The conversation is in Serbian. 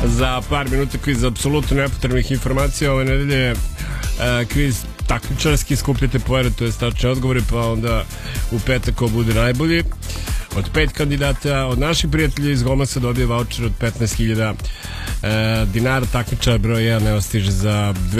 Za par minuta kviz apsolutno nepotrebnih informacija. Ove nedelje je kviz takmičarski, skupljate poene, to je tačni odgovori, pa onda u petak ko bude najbolji. Od 5 kandidata od naših prijatelja iz Gomasa dobije vaučer od 15.000 dinara. Takmičar broj 1 ne stiže za